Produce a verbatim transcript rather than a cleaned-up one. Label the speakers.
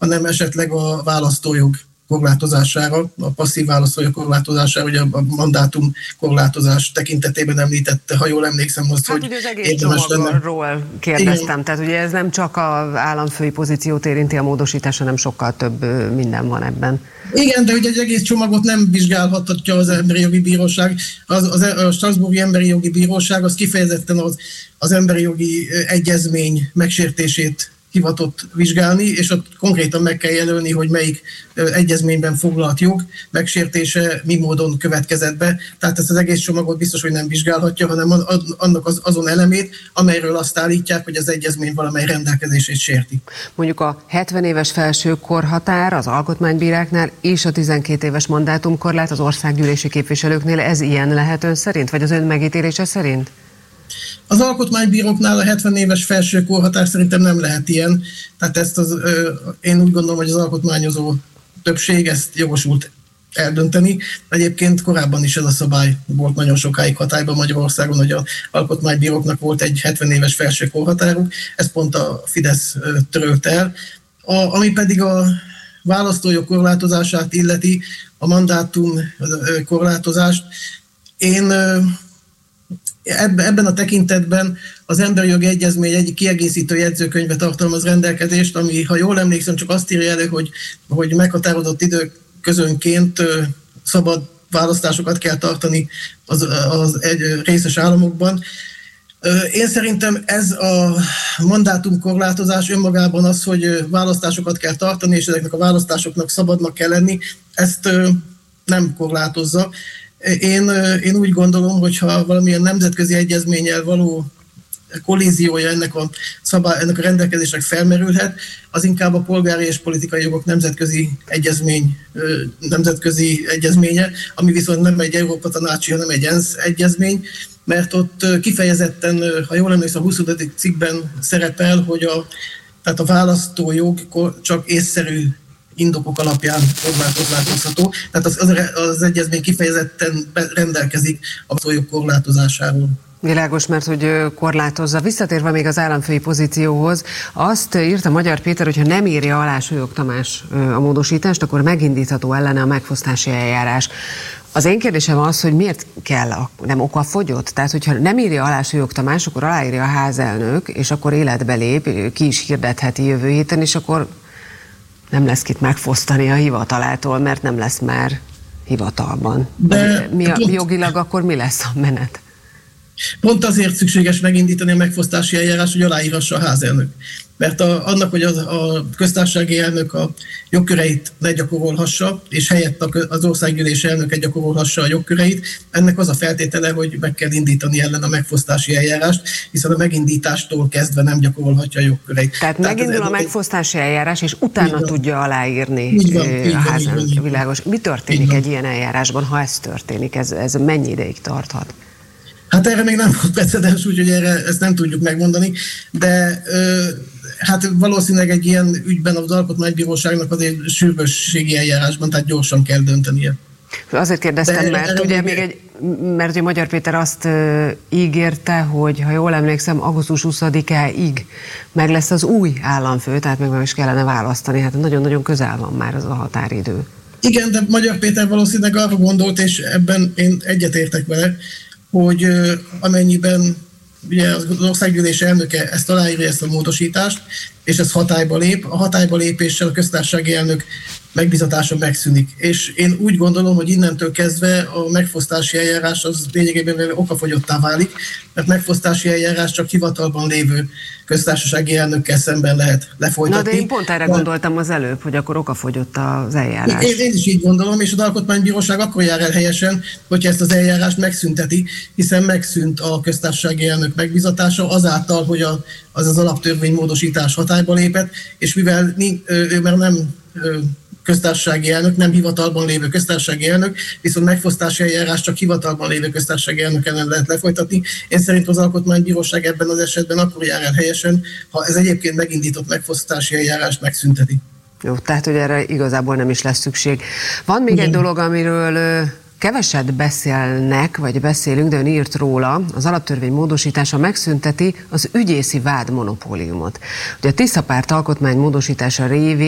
Speaker 1: hanem esetleg a választójog korlátozására, a passzív választójog korlátozására, ugye a mandátum korlátozás tekintetében említette, ha jól emlékszem azt,
Speaker 2: hát,
Speaker 1: hogy
Speaker 2: ugye az egész csomagról kérdeztem, igen. Tehát ugye ez nem csak az államfői pozíciót érinti a módosítás, hanem sokkal több minden van ebben.
Speaker 1: Igen, de ugye egy egész csomagot nem vizsgálhatja az Emberi Jogi Bíróság. Az, az, a Strasbourgi Emberi Jogi Bíróság az kifejezetten az, az emberi jogi egyezmény megsértését hivatott vizsgálni, és ott konkrétan meg kell jelölni, hogy melyik egyezményben foglalt jog megsértése mi módon következett be. Tehát ezt az egész csomagot biztos, hogy nem vizsgálhatja, hanem annak az, azon elemét, amelyről azt állítják, hogy az egyezmény valamely rendelkezését sérti.
Speaker 2: Mondjuk a hetven éves felső korhatár az alkotmánybíráknál és a tizenkét éves mandátumkorlát az országgyűlési képviselőknél, ez ilyen lehet ön szerint, vagy az ön megítélése szerint?
Speaker 1: Az alkotmánybíróknál a hetven éves felső korhatár szerintem nem lehet ilyen. Tehát ezt az, ö, én úgy gondolom, hogy az alkotmányozó többség ezt jogosult eldönteni. Egyébként korábban is ez a szabály volt nagyon sokáig hatályban Magyarországon, hogy az alkotmánybíróknak volt egy hetven éves felső korhatáruk, ezt pont a Fidesz törölt el. A, ami pedig a választójog korlátozását illeti, a mandátum korlátozást, én ebben a tekintetben az Emberi Jogi Egyezmény egyik kiegészítő jegyzőkönyve tartalmaz rendelkezést, ami, ha jól emlékszem, csak azt írja elő, hogy, hogy meghatározott időközönként szabad választásokat kell tartani az, az egy részes államokban. Én szerintem ez a mandátumkorlátozás önmagában az, hogy választásokat kell tartani, és ezeknek a választásoknak szabadnak kell lenni, ezt nem korlátozza. Én, én úgy gondolom, hogy ha valamilyen nemzetközi egyezménnyel való kollíziója ennek a, szabály, ennek a rendelkezésnek felmerülhet, az inkább a polgári és politikai jogok nemzetközi egyezmény, nemzetközi egyezménye, ami viszont nem egy Európa Tanácsi, hanem egy ENSZ egyezmény, mert ott kifejezetten, ha jól emlékszem, a huszadik cikkben szerepel, hogy a, tehát a választójog csak észszerű indokok alapján korlátozható. Tehát az, az, az egyezmény kifejezetten rendelkezik a választójog korlátozásáról.
Speaker 2: Világos, mert hogy korlátozza. Visszatérve még az államfői pozícióhoz, azt írta Magyar Péter, hogy ha nem írja alá Súlyog Tamás a módosítást, akkor megindítható ellene a megfosztási eljárás. Az én kérdésem az, hogy miért kell, a, nem okafogyott? Tehát, hogyha nem írja alá Súlyog Tamás, akkor aláírja a házelnök, és akkor életbe lép, ki is hirdetheti jövő héten, és akkor nem lesz kit megfosztani a hivatalától, mert nem lesz már hivatalban. De mi a, jogilag akkor mi lesz a menet?
Speaker 1: Pont azért szükséges megindítani a megfosztási eljárás, hogy aláírhassa a házelnök. Mert a, annak, hogy az, a köztársasági elnök a jogköreit ne gyakorolhassa, és helyett az országgyűlés elnöke gyakorolhassa a jogköreit, ennek az a feltétele, hogy meg kell indítani ellen a megfosztási eljárást, hiszen a megindítástól kezdve nem gyakorolhatja a jogköreit.
Speaker 2: Tehát, Tehát megindul a megfosztási eljárás, és utána van. tudja aláírni
Speaker 1: így van,
Speaker 2: a
Speaker 1: így
Speaker 2: házelnök.
Speaker 1: Van,
Speaker 2: Világos. Mi történik egy ilyen eljárásban, ha ez történik? Ez, ez mennyi ideig tarthat?
Speaker 1: Hát erre még nem volt precedens, úgyhogy erre ezt nem tudjuk megmondani, de ö, hát valószínűleg egy ilyen ügyben az Alkotmánybíróságnak azért sürgősségi eljárásban, tehát gyorsan kell döntenie.
Speaker 2: Azért kérdeztem, de mert ugye még egy, mert ugye Magyar Péter azt uh, ígérte, hogy ha jól emlékszem, augusztus huszadikáig meg lesz az új államfő, tehát meg meg is kellene választani, hát nagyon-nagyon közel van már az a határidő. Igen, de Magyar Péter valószínűleg arra gondolt, és ebben én egyetértek vele, hogy amennyiben ugye az országgyűlés elnöke ezt aláírja, ezt a módosítást, és ez hatályba lép, a hatályba lépéssel a köztársasági elnök megbizatása megszűnik. És én úgy gondolom, hogy innentől kezdve a megfosztási eljárás az lényegében okafogyottá válik, mert megfosztási eljárás csak hivatalban lévő köztársasági elnökkel szemben lehet lefolytatni. Na de én pont erre de... gondoltam az előbb, hogy akkor okafogyott az eljárás. Én, én is így gondolom, és az Alkotmánybíróság akkor jár el helyesen, hogyha ezt az eljárást megszünteti, hiszen megszűnt a köztársasági elnök megbizatása azáltal, hogy a, az az alaptörvénymódosítás hatályba lépett, és mivel ő már nem köztársasági elnök, nem hivatalban lévő köztársasági elnök, viszont megfosztási eljárás csak hivatalban lévő köztársasági elnök ellen lehet lefolytatni. Én szerintem az Alkotmánybíróság ebben az esetben akkor jár el helyesen, ha ez egyébként megindított megfosztási eljárást megszünteti. Jó, tehát hogy erre igazából nem is lesz szükség. Van még Igen. egy dolog, amiről keveset beszélnek, vagy beszélünk, de ön írt róla, az alaptörvény módosítása megszünteti az ügyészi vád monopóliumot. Ugye a Tisza Párt alkotmány módosítása révén